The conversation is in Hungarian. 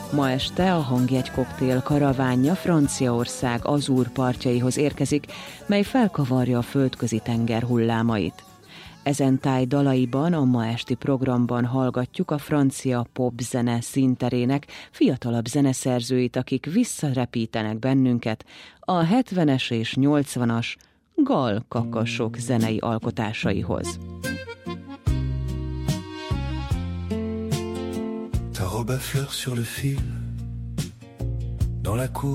Ma este a Hangjegy koktél karavánja Franciaország Azur partjaihoz érkezik, mely felkavarja a földközi tenger hullámait. Ezen táj dalaiban a ma esti programban hallgatjuk a francia popzene színterének fiatalabb zeneszerzőit, akik visszarepítenek bennünket a 70-es és 80-as gal kakasok zenei alkotásaihoz. Ta robe à fleurs sur le fil, dans la cour